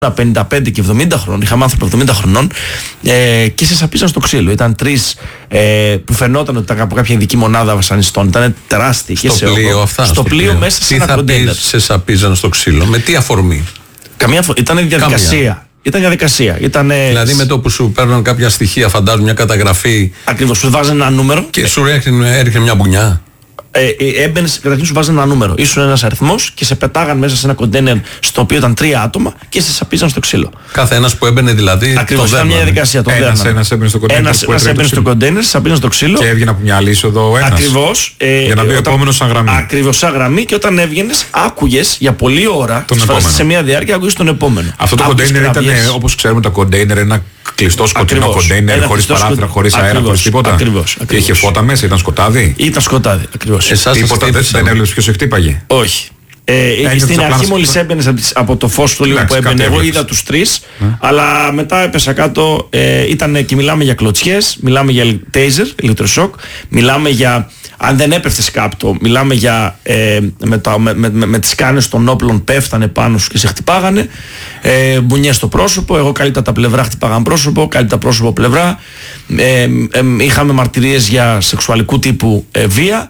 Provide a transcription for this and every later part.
55 και 70 χρόνων, είχαμε άνθρωπο 70 χρονών και σε σαπίζαν στο ξύλο. Ήταν τρεις που φαινόταν ότι ήταν από κάποια ειδική μονάδα βασανιστών. Ήταν τεράστιοι. Στο πλοίο αυτά. Στο πλοίο μέσα σε ένα κοντέινερ. Σε σαπίζαν στο ξύλο, με τι αφορμή? Ήταν διαδικασία. Ήταν διαδικασία. Δηλαδή με το που σου παίρνουν κάποια στοιχεία, φαντάζομαι μια καταγραφή. Ακριβώς, σου βάζουν ένα νούμερο. Και σου έρχεται μια μπουνιά. Έμπαινες, καταρχήν σου βάζανε ένα νούμερο. Ήσουν ένας αριθμός και σε πετάγαν μέσα σε ένα κοντέινερ στο οποίο ήταν 3 άτομα και σε σαπίζαν στο ξύλο. Κάθε ένας που έμπαινε δηλαδή. Ακριβώς, ήταν μια διαδικασία. Ένας έμπαινε στο κοντέινερ. Ένας έμπαινε στο κοντέινερ, σαπίζαν στο ξύλο. Και έβγαινε από μια άλλη είσοδο ένας. Ακριβώς. Για να μπει ο επόμενος σαν γραμμή. Ακριβώς, σαν γραμμή, και όταν έβγαινες, άκουγες για πολλή ώρα. Σε μια διάρκεια άκουγες τον επόμενο. Αυτό το κοντέινερ ήταν, όπως ξέρουμε, το κοντέινερ, ένα κλειστό σκοτεινό κοντέινερ, χωρίς παράθυρα, χωρίς αέρα, χωρίς τίποτα. Και είχε φώτα μέσα, ήταν σκοτάδι. Ήταν σκοτάδι, ακριβώς. Τίποτα, δεν έβλεπες ποιος σε χτύπαγε? Όχι. Στην αρχή μόλις έμπαινες από το φως του λίγο που έμπαινε, εγώ είδα τους τρεις, αλλά μετά έπεσα κάτω, και μιλάμε για κλωτσιές, μιλάμε για τέιζερ, ηλεκτροσόκ, μιλάμε για, αν δεν έπεφτες κάπου, μιλάμε για με τις κάνες των όπλων πέφτανε πάνω σου και σε χτυπάγανε, μπουνιές στο πρόσωπο, εγώ καλύτερα τα πλευρά χτυπάγαν πρόσωπο, καλύτερα πρόσωπο πλευρά, είχαμε μαρτυρίες για σεξουαλικού τύπου βία.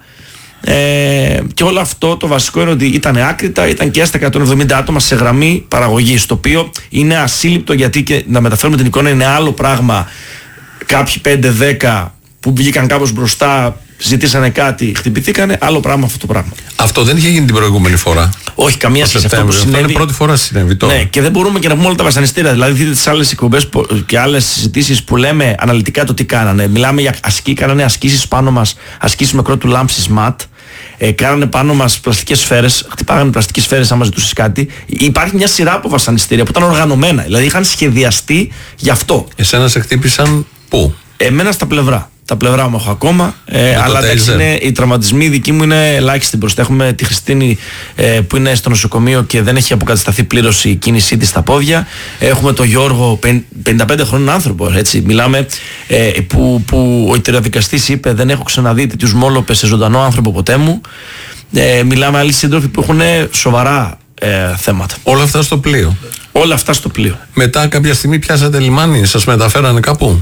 Και όλο αυτό το βασικό είναι ότι ήταν άκρητα, ήταν και στα 170 άτομα σε γραμμή παραγωγής, το οποίο είναι ασύλληπτο, γιατί και να μεταφέρουμε την εικόνα είναι άλλο πράγμα. Κάποιοι 5-10 που βγήκαν κάπως μπροστά, ζητήσανε κάτι, χτυπηθήκανε, άλλο πράγμα αυτό το πράγμα. Αυτό δεν είχε γίνει την προηγούμενη φορά? Όχι, καμία σχέση. Αυτό που συνέβη, είναι πρώτη φορά συνέβη τώρα. Ναι, και δεν μπορούμε και να πούμε όλα τα βασανιστήρια. Δηλαδή, δείτε τις άλλες εκπομπές και άλλες συζητήσεις που λέμε αναλυτικά το τι κάνανε. Μιλάμε για κάνανε ασκήσεις πάνω μας, ασκήσεις με κρότου λάμψης ματ. Κάνανε πάνω μας πλαστικές σφαίρες, χτυπάγανε πλαστικές σφαίρες άμα ζητούσες κάτι. Υπάρχει μια σειρά από βασανιστήρια που ήταν οργανωμένα, δηλαδή είχαν σχεδιαστεί γι' αυτό. Εσένα σε χτύπησαν πού? Εμένα στα πλευρά. Τα πλευρά μου έχω ακόμα, αλλά εντάξει, οι τραυματισμοί δικοί μου είναι ελάχιστοι μπροστά. Έχουμε τη Χριστίνη που είναι στο νοσοκομείο και δεν έχει αποκατασταθεί πλήρως η κίνησή της στα πόδια. Έχουμε τον Γιώργο, 55 χρόνων άνθρωπο, έτσι. Μιλάμε που ο ιατροδικαστής είπε δεν έχω ξαναδεί τέτοιους μόλοπες σε ζωντανό άνθρωπο ποτέ μου. Μιλάμε άλλοι σύντροφοι που έχουν σοβαρά θέματα. Όλα αυτά στο πλοίο. Όλα αυτά στο πλοίο. Μετά κάποια στιγμή πιάσατε λιμάνι, σας μεταφέρανε κάπου?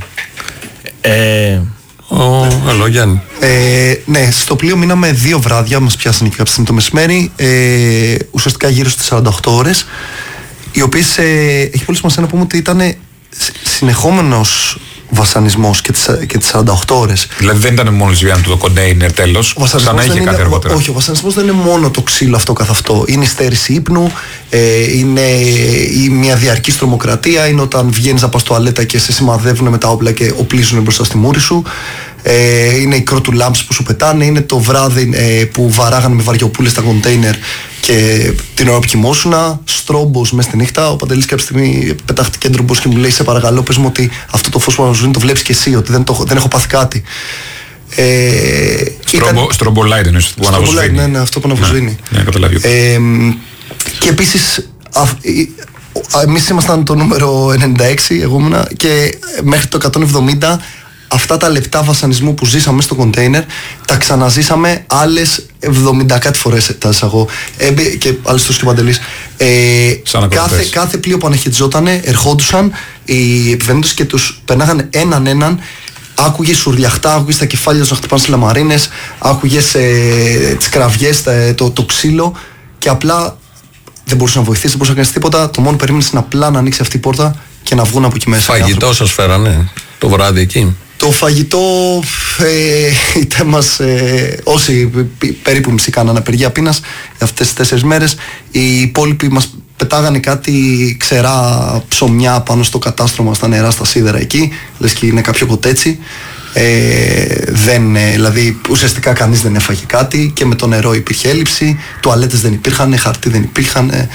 Hello, Γιάννη. Ναι, στο πλοίο μείναμε 2 βράδια, μας πιάσανε και κάποια στιγμή το μεσημέρι, ουσιαστικά γύρω στις 48 ώρες, οι οποίες έχει πολύ σημασία να πούμε ότι ήταν συνεχόμενος βασανισμός και τις 48 ώρες. Δηλαδή δεν ήταν μόνο σβιάν του το κοντέινερ τέλος, ξανά είχε κάτι αργότερα? Όχι, ο βασανισμός δεν είναι μόνο το ξύλο αυτό καθ' αυτό. Είναι η στέρηση ύπνου, είναι μια διαρκής τρομοκρατία, είναι όταν βγαίνεις από τουαλέτα και σε σημαδεύουν με τα όπλα και οπλίζουν μπροστά στη μούρη σου. Είναι οι κρότου λάμψεις που σου πετάνε, είναι το βράδυ που βαράγανε με βαριοπούλες τα κοντέινερ και την ώρα που κοιμόσουνα, στρόμπος μέσα στη νύχτα. Ο Παντελής κάποια στιγμή πετάχτηκε έντρομπος και μου λέει: σε παρακαλώ, πες μου ότι αυτό το φως που αναβοσβήνει το βλέπεις και εσύ, ότι δεν έχω πάθει κάτι. Στρομπολάιτ εννοείς που αναβοσβήνει? Ναι, αυτό που αναβοσβήνει. Ναι, καταλαβαίνω. Και επίσης εμείς ήμασταν το νούμερο 96, εγώ ήμουνα, και μέχρι το 170 αυτά τα λεπτά βασανισμού που ζήσαμε μέσα στο κοντέινερ τα ξαναζήσαμε άλλες 70 κάτι φορές, τα εισαγώ, και άλλες τόσο και ο Παντελής. Κάθε πλοίο που αναχαιτιζότανε ερχόντουσαν οι επιβαίνοντες και τους περνάγανε έναν. Άκουγες σουρλιαχτά, άκουγες τα κεφάλια τους να χτυπάνε στις λαμαρίνες, άκουγες τις κραυγές, το ξύλο, και απλά δεν μπορούσε να βοηθήσει, δεν μπορούσε να κάνεις τίποτα. Το μόνο που περίμενες είναι απλά να ανοίξει αυτή η πόρτα και να βγουν από εκεί μέσα. Φαγητό σας φέρανε το βράδυ εκεί? Το φαγητό είτε μας, όσοι περίπου μισή κάνανε απεργία πείνας αυτές τις 4 μέρες, οι υπόλοιποι μας πετάγανε κάτι ξερά ψωμιά πάνω στο κατάστρωμα, στα νερά, στα σίδερα εκεί, λες και είναι κάποιο κοτέτσι. Δηλαδή ουσιαστικά κανείς δεν έφαγε κάτι, και με το νερό υπήρχε έλλειψη, τουαλέτες δεν υπήρχαν, χαρτί δεν υπήρχαν,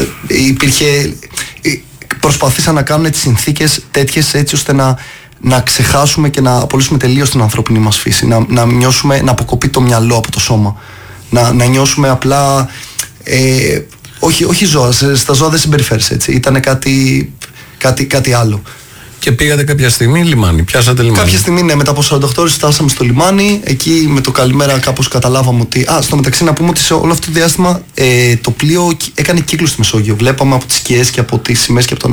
προσπαθήσαν να κάνουν τις συνθήκες τέτοιες έτσι ώστε να ξεχάσουμε και να απολύσουμε τελείως την ανθρώπινη μας φύση, να νιώσουμε, να αποκοπεί το μυαλό από το σώμα, να νιώσουμε απλά όχι ζώα, στα ζώα δεν συμπεριφέρεις έτσι, ήταν κάτι άλλο. Και πήγατε κάποια στιγμή λιμάνι, πιάσατε λιμάνι. Κάποια στιγμή, ναι, μετά από 48 ώρες φτάσαμε στο λιμάνι. Εκεί με το καλημέρα κάπως καταλάβαμε ότι. Στο μεταξύ να πούμε ότι σε όλο αυτό το διάστημα το πλοίο έκανε κύκλο στη Μεσόγειο. Βλέπαμε από τις σκιές και από τις σημαίες και από τον